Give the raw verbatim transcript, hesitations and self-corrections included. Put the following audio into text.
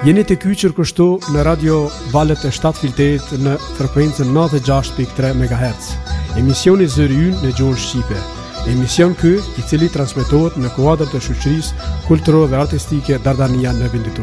Jeni të kyqër kështu në radio valet e shtatë në frekuencën nëntëdhjetë e gjashtë pikë tre megahertz. Emisioni Zëri Ynë në gjuhën shqipe. Emision ky i cili transmetohet në kuadër të shoqërisë kulturore dhe artistike Dardania në Vinditu.